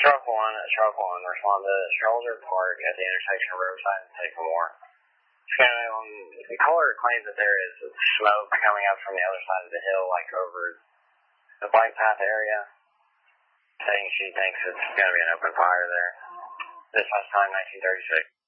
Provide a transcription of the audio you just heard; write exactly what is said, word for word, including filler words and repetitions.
Truck one, truck one, respond to Shoulder Park at the intersection of Riverside and Sycamore. Um, the caller claims that there is smoke coming up from the other side of the hill, like over the bike path area, saying she thinks it's going to be an open fire there. This last time, nineteen thirty-six.